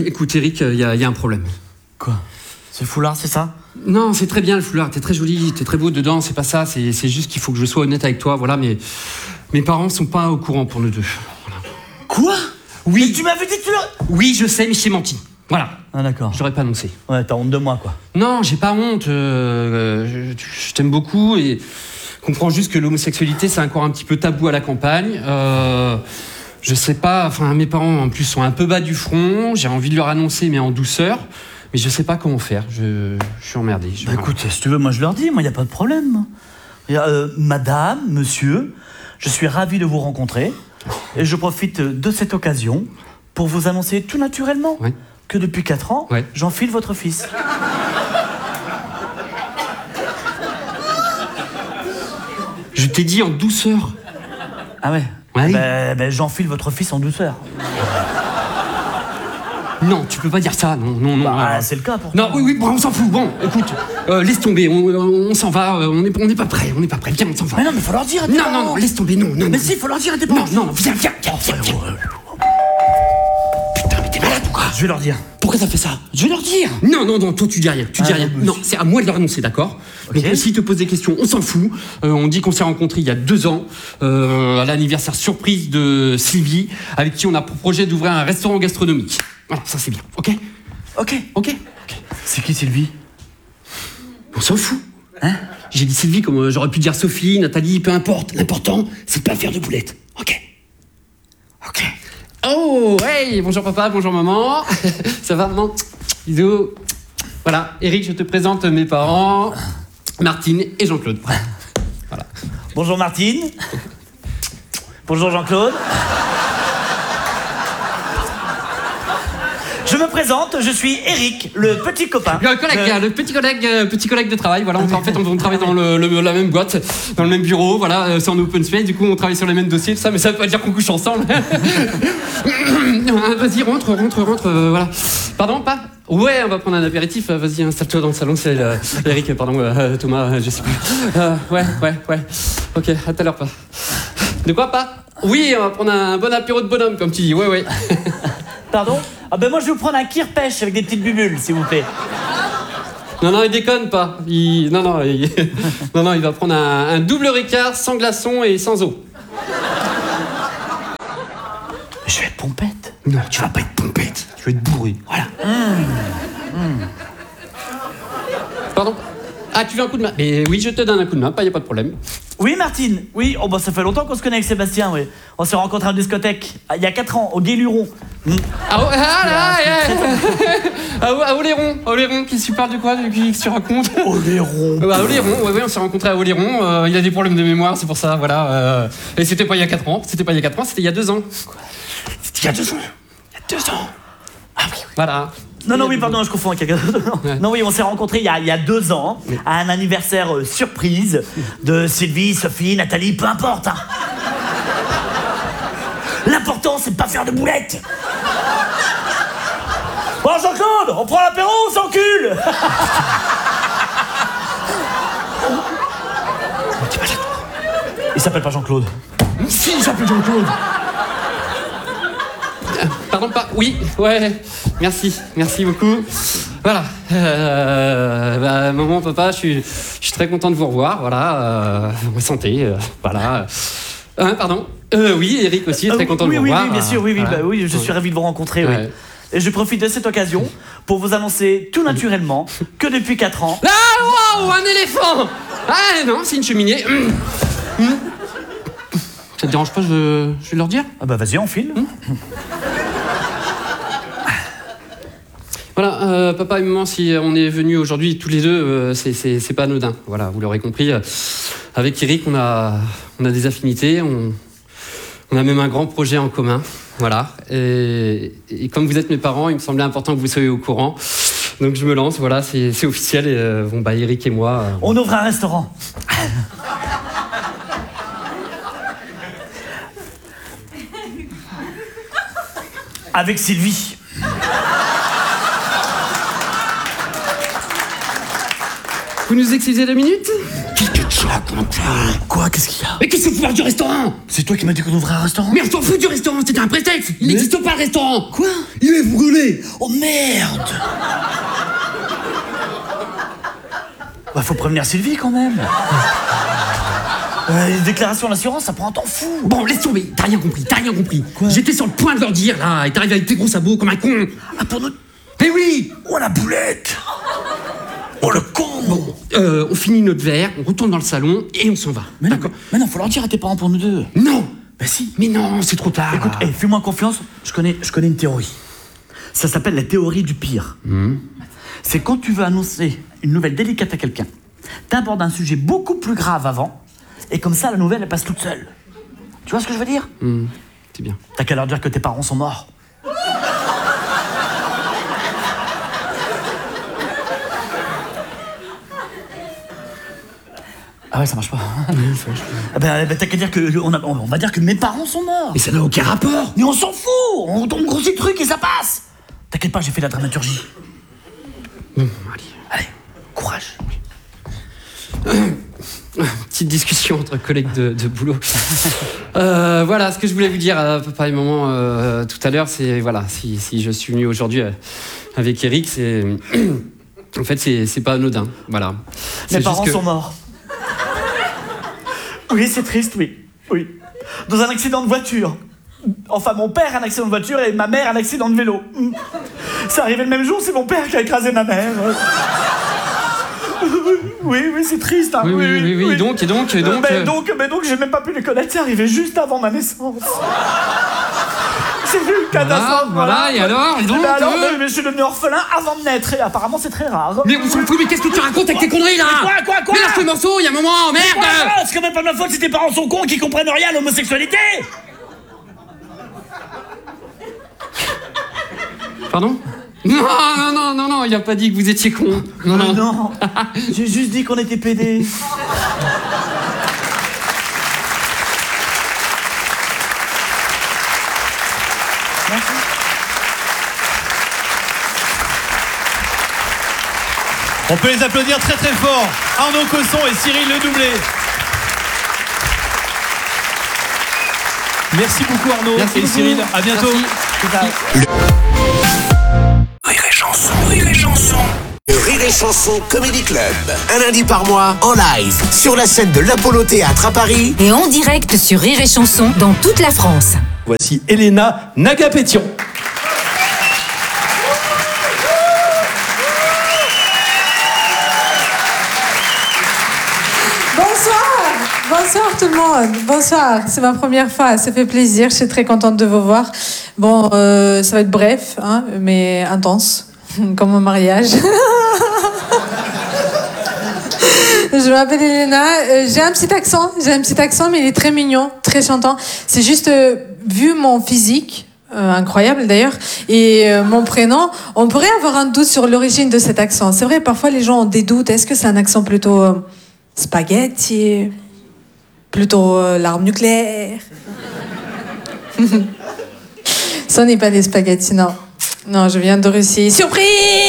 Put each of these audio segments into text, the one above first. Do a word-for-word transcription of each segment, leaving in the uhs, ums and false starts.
Écoute, Eric, il y, y a un problème. Quoi? C'est le foulard, c'est ça? Non, c'est très bien le foulard, t'es très joli, t'es très beau dedans, c'est pas ça, c'est, c'est juste qu'il faut que je sois honnête avec toi, voilà, mais mes parents sont pas au courant pour nous deux. Voilà. Quoi? Oui. Mais tu m'avais dit que tu l'aurais... Oui, je sais, mais je t'ai menti. Voilà. Ah d'accord. Je l'aurais pas annoncé. Ouais, t'as honte de moi, quoi. Non, j'ai pas honte, euh, je, je t'aime beaucoup et comprends juste que l'homosexualité, c'est encore un petit peu tabou à la campagne. Euh, je sais pas, enfin, mes parents, en plus, sont un peu bas du front, j'ai envie de leur annoncer, mais en douceur. Mais je sais pas comment faire, je, je suis emmerdé. Je... Bah écoute, si tu veux, moi je leur dis, moi y a pas de problème. Euh, madame, monsieur, je suis ravi de vous rencontrer et je profite de cette occasion pour vous annoncer tout naturellement ouais. que depuis quatre ans, ouais. j'enfile votre fils. Je t'ai dit en douceur. Ah ouais, ouais. Bah, bah, j'enfile votre fils en douceur. Non, tu peux pas dire ça, non, non, non. Bah, euh... c'est le cas pour Non, oui, oui, bon, on s'en fout. Bon, écoute, euh, laisse tomber, on, on, on s'en va, euh, on n'est on est pas prêt, on n'est pas prêt. Viens, on s'en va. Mais non, mais faut leur dire à tes Non, parents. non, non, laisse tomber, non, non. Mais non, si, faut leur dire à tes parents. Non, non, viens, viens, viens, viens, viens. Putain, mais t'es malade ou quoi? Je vais leur dire. Pourquoi t'as fait ça? Je vais leur dire. Non, non, non, toi tu dis rien, tu dis ah, rien. Non, c'est à moi de leur annoncer, d'accord? Okay. Donc s'ils te posent des questions, on s'en fout. Euh, on dit qu'on s'est rencontrés il y a deux ans, euh, à l'anniversaire surprise de Sylvie, avec qui on a pour projet d'ouvrir un restaurant gastronomique. Voilà, ça c'est bien, ok? Ok. Ok. C'est qui Sylvie? On s'en fout. Hein? J'ai dit Sylvie comme euh, j'aurais pu dire Sophie, Nathalie, peu importe. L'important, c'est de pas faire de boulettes. Ok. Ok. Oh, hey, bonjour papa, bonjour maman. Ça va, maman? Bisous. Voilà, Eric, je te présente mes parents, Martine et Jean-Claude. Voilà. Bonjour Martine. Bonjour Jean-Claude. Je me présente, je suis Eric, le petit copain. Le collègue, de... le petit collègue, euh, petit collègue de travail. Voilà, on, en fait, on, on travaille dans le, le, la même boîte, dans le même bureau. Voilà, euh, c'est en open space. Du coup, on travaille sur les mêmes dossiers, tout ça, mais ça veut pas dire qu'on couche ensemble. Vas-y, rentre, rentre, rentre. Euh, voilà. Pardon, pas. Ouais, on va prendre un apéritif. Euh, vas-y, installe-toi dans le salon. C'est euh, Eric, pardon, euh, Thomas, euh, je sais plus. Euh, ouais, ouais, ouais. Ok, à tout à l'heure, pas. De quoi, pas? Oui, on va prendre un bon apéro de bonhomme, comme tu dis. Ouais, ouais. Pardon? Ah ben moi je vais vous prendre un kirpèche avec des petites bulles, s'il vous plaît. Non, non, il déconne pas. Il... Non, non, il... non, non, il va prendre un, un double Ricard sans glaçons et sans eau. Je vais être pompette. Non, tu vas pas être pompette. Tu vas être bourré. Voilà. Mmh. Mmh. Pardon? Ah, tu veux un coup de main? Mais oui, je te donne un coup de main, pas, y a pas de problème. Oui, Martine. Oui, oh bah ça fait longtemps qu'on se connaît avec Sébastien, oui. On s'est rencontrés à la discothèque, il y a quatre ans, au Guéluron. Mmh. Ah, oh, ah là, ah, à Oléron, Oléron, qui tu parles de quoi? Qui tu racontes? Oléron. Bah, Oléron, ouais, ouais, on s'est rencontrés à Oléron. Euh, il a des problèmes de mémoire, c'est pour ça, voilà. Euh, et c'était pas il y a quatre ans, c'était pas il y a quatre ans, c'était il y a deux ans. Quoi? C'était il y a deux ans. Il y a deux ans. Ah oui, oui. Voilà. Non, non, oui, pardon, je confonds avec quelqu'un d'autre. Non. Ouais. non, oui, on s'est rencontrés il y a, il y a deux ans, oui. à un anniversaire euh, surprise de Sylvie, Sophie, Nathalie, peu importe. Hein. L'important, c'est de pas faire de boulettes. Bon, Jean-Claude, on prend l'apéro ou on s'encule? Il s'appelle pas Jean-Claude. Si, il s'appelle Jean-Claude. Pardon, pas. Oui, ouais. Merci, merci beaucoup. Voilà. Euh, bah, maman, papa, je suis, je suis très content de vous revoir. Voilà. Euh, santé. Euh, voilà. Hein, pardon. Euh, oui, Eric aussi, très euh, content oui, de vous oui, revoir. Oui, bien sûr, oui, oui, voilà. bah, oui, je suis ravi de vous rencontrer. Ouais. Oui. Et je profite de cette occasion pour vous annoncer tout naturellement que depuis quatre ans. Ah, wow, un éléphant! Ah non, c'est une cheminée. Mmh. Mmh. Ça te dérange pas, je, je vais leur dire? Ah bah vas-y, on file. Mmh. Voilà, euh, papa et maman, si on est venus aujourd'hui tous les deux, euh, c'est, c'est, c'est pas anodin. Voilà, vous l'aurez compris. Euh, avec Eric, on a, on a des affinités, on, on a même un grand projet en commun. Voilà. Et, et comme vous êtes mes parents, il me semblait important que vous soyez au courant. Donc je me lance, voilà, c'est, c'est officiel. Et, euh, bon, bah, Eric et moi... Euh, on ouvre un restaurant. Avec Sylvie. Vous nous excusez deux minutes ? Qu'est-ce que tu racontes là? Quoi? Qu'est-ce qu'il y a? Mais qu'est-ce que tu parles du restaurant? C'est toi qui m'as dit qu'on ouvrait un restaurant? Mais on s'en fout du restaurant, c'était un prétexte. Il Mais- n'existe pas le restaurant. Quoi? Il est brûlé. Oh merde! Bah faut prévenir Sylvie quand même. Euh, les déclarations d'assurance, ça prend un temps fou. Bon, laisse tomber, t'as rien compris, t'as rien compris. Quoi? J'étais sur le point de leur dire, là, et t'arrives avec tes gros sabots comme un con. Ah pour nous. Mais oui. Oh la boulette! Oh le con! Bon, euh, on finit notre verre, on retourne dans le salon, et on s'en va. Mais non, D'accord? mais non, faut leur dire à tes parents pour nous deux. Non. Bah si. Mais non, c'est trop tard. Écoute, hey, fais-moi confiance, je connais, je connais une théorie. Ça s'appelle la théorie du pire. C'est quand tu veux annoncer une nouvelle délicate à quelqu'un, t'abordes un sujet beaucoup plus grave avant, et comme ça la nouvelle elle passe toute seule. Tu vois ce que je veux dire? Mmh, c'est bien. T'as qu'à leur dire que tes parents sont morts. Ah ouais, ça marche pas. Ah ben, ben, t'as qu'à dire que on, a- on va dire que mes parents sont morts. Mais ça n'a aucun rapport. Mais on s'en fout. On, on grossit le truc et ça passe. T'inquiète pas, j'ai fait la dramaturgie. Bon, allez. Allez, courage. Petite discussion entre collègues de, de boulot. Euh, voilà, ce que je voulais vous dire à pareil moment euh, tout à l'heure, c'est voilà, si, si je suis venu aujourd'hui euh, avec Eric, c'est en fait c'est c'est pas anodin. Voilà. Mes C'est parents juste que- sont morts. Oui, c'est triste, oui. Oui. Dans un accident de voiture. Enfin, mon père a un accident de voiture et ma mère un accident de vélo. Mm. C'est arrivé le même jour, c'est mon père qui a écrasé ma mère. Oui, oui, c'est triste. Hein. Oui, oui, oui, oui, donc, et donc, et donc, Mais euh, donc, mais donc, j'ai même pas pu les connaître. C'est arrivé juste avant ma naissance. C'est une catastrophe. voilà, et alors, et donc, Mais alors, euh, mais- mais je suis devenu orphelin avant de naître et apparemment c'est très rare. Mais on s'en fout, mais qu'est-ce que tu racontes avec tes conneries là? Quoi, quoi, quoi? Mais lâche le morceau, il y a un moment, merde. Quoi, quoi c'est quand même pas de ma faute si tes parents sont cons qui comprennent rien à l'homosexualité. Pardon? Non, non, non, non, non, il a pas dit que vous étiez con. Non, non. Non, j'ai juste dit qu'on était pédés. On peut les applaudir très très fort. Arnaud Cosson et Cyril Ledoublé. Merci beaucoup Arnaud Merci et beaucoup. Cyril. À bientôt. Merci. Rire et chanson, rire et chanson. Le Rire et Chanson Comedy Club. Un lundi par mois, en live, sur la scène de l'Apollo Théâtre à Paris. Et en direct sur Rire et Chanson dans toute la France. Voici Elena Nagapétion. Bonsoir, bonsoir tout le monde. Bonsoir, c'est ma première fois, ça fait plaisir, je suis très contente de vous voir. Bon, euh, ça va être bref, hein, mais intense, comme mon mariage. Je m'appelle Elena, euh, j'ai un petit accent, j'ai un petit accent, mais il est très mignon, très chantant. C'est juste, euh, vu mon physique, euh, incroyable d'ailleurs, et euh, mon prénom, on pourrait avoir un doute sur l'origine de cet accent. C'est vrai, parfois les gens ont des doutes, est-ce que c'est un accent plutôt euh, spaghetti, plutôt euh, l'arme nucléaire? Ce n'est pas des spaghettis, non. Non, je viens de Russie. Surprise!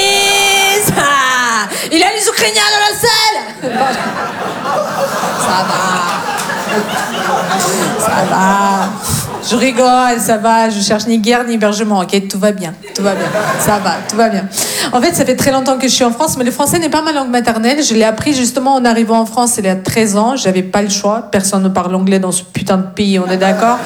Ah, il y a les Ukrainiens dans la salle! Ça va. Ça va. Je rigole, ça va. Je cherche ni guerre ni hébergement, ok? Tout va bien. Tout va bien. Ça va, tout va bien. En fait, ça fait très longtemps que je suis en France, mais le français n'est pas ma langue maternelle. Je l'ai appris justement en arrivant en France il y a treize ans. J'avais pas le choix. Personne ne parle anglais dans ce putain de pays, on est d'accord?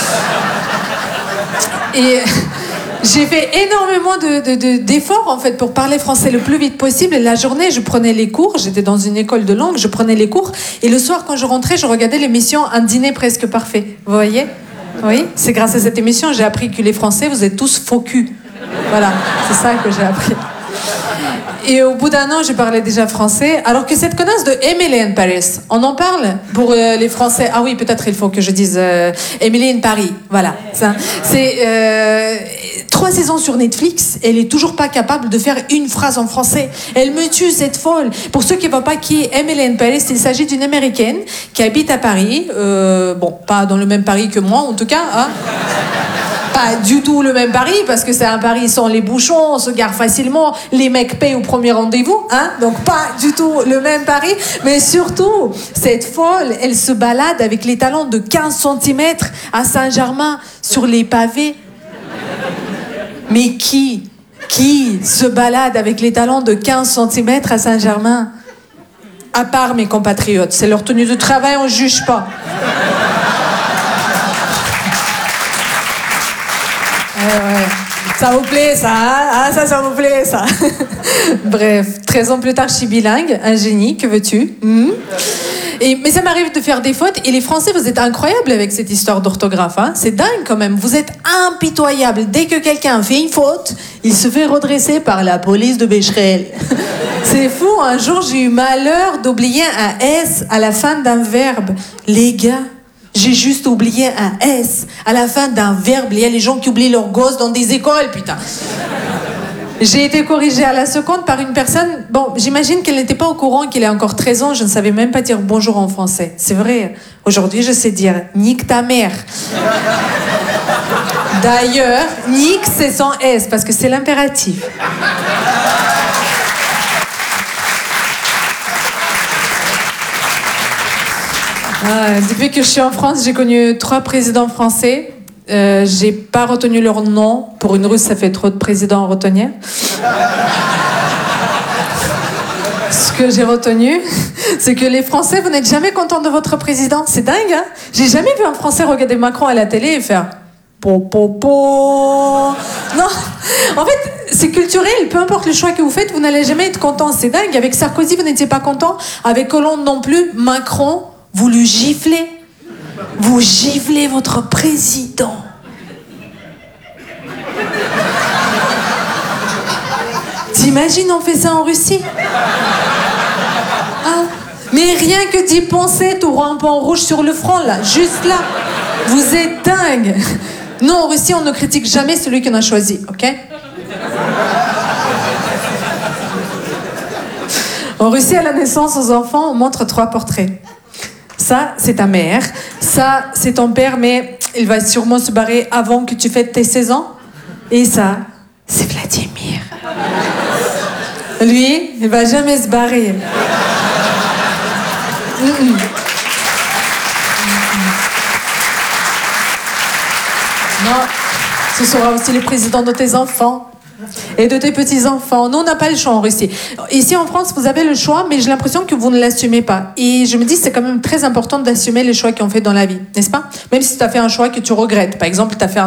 Et j'ai fait énormément de, de, de, d'efforts en fait pour parler français le plus vite possible. Et la journée, je prenais les cours. J'étais dans une école de langue, je prenais les cours. Et le soir, quand je rentrais, je regardais l'émission Un dîner presque parfait. Vous voyez? Oui, c'est grâce à cette émission j'ai appris que les Français, vous êtes tous faux cul. Voilà, c'est ça que j'ai appris. Et au bout d'un an, je parlais déjà français. Alors que cette connasse de Emily in Paris, on en parle pour euh, les Français. Ah oui, peut-être il faut que je dise euh, Emily in Paris. Voilà. Ça. C'est euh, trois saisons sur Netflix. Elle est toujours pas capable de faire une phrase en français. Elle me tue, cette folle. Pour ceux qui ne voient pas qui est Emily in Paris, il s'agit d'une Américaine qui habite à Paris. Euh, bon, pas dans le même Paris que moi, en tout cas. Hein. Pas du tout le même Paris, parce que c'est un Paris sans les bouchons, on se gare facilement, les mecs payent au premier rendez-vous, hein, donc pas du tout le même Paris. Mais surtout, cette folle, elle se balade avec les talons de quinze centimètres à Saint-Germain sur les pavés. Mais qui, qui se balade avec les talons de quinze centimètres à Saint-Germain? À part mes compatriotes, c'est leur tenue de travail, on ne juge pas. Ouais, ouais. Ça vous plaît, ça, hein? Ah, ça, ça vous plaît, ça. Bref, treize ans plus tard, je suis bilingue, un génie, que veux-tu? mmh. Et, mais ça m'arrive de faire des fautes, et les Français, vous êtes incroyables avec cette histoire d'orthographe, hein? C'est dingue quand même, vous êtes impitoyables. Dès que quelqu'un fait une faute, il se fait redresser par la police de Becherel. C'est fou, un jour j'ai eu malheur d'oublier un S à la fin d'un verbe. Les gars, j'ai juste oublié un S à la fin d'un verbe. Il y a les gens qui oublient leurs gosses dans des écoles, putain. J'ai été corrigée à la seconde par une personne... Bon, j'imagine qu'elle n'était pas au courant qu'il a encore treize ans. Je ne savais même pas dire bonjour en français. C'est vrai. Aujourd'hui, je sais dire « nique ta mère ». D'ailleurs, « nique » c'est sans S, parce que c'est l'impératif. Ah, depuis que je suis en France, j'ai connu trois présidents français. Euh, j'ai pas retenu leur nom. Pour une Russe, ça fait trop de présidents à retenir. Ce que j'ai retenu, c'est que les Français, vous n'êtes jamais contents de votre président. C'est dingue, hein? J'ai jamais vu un Français regarder Macron à la télé et faire po po po. Non, en fait, c'est culturel. Peu importe le choix que vous faites, vous n'allez jamais être content. C'est dingue. Avec Sarkozy, vous n'étiez pas content. Avec Hollande non plus. Macron, vous le giflez. Vous giflez votre président. T'imagines, on fait ça en Russie? Ah. Mais rien que d'y penser, t'auras un point rouge sur le front, là, juste là. Vous êtes dingue. Non, en Russie, on ne critique jamais celui qu'on a choisi, ok? En Russie, à la naissance, aux enfants, on montre trois portraits. Ça, c'est ta mère. Ça, c'est ton père, mais il va sûrement se barrer avant que tu fêtes tes seize ans. Et ça, c'est Vladimir. Lui, il va jamais se barrer. Mm-mm. Non, ce sera aussi le président de tes enfants et de tes petits-enfants. Nous, on n'a pas le choix en Russie. Ici, en France, vous avez le choix, mais j'ai l'impression que vous ne l'assumez pas. Et je me dis, c'est quand même très important d'assumer les choix qu'on fait dans la vie, n'est-ce pas? Même si tu as fait un choix que tu regrettes. Par exemple, tu as fait un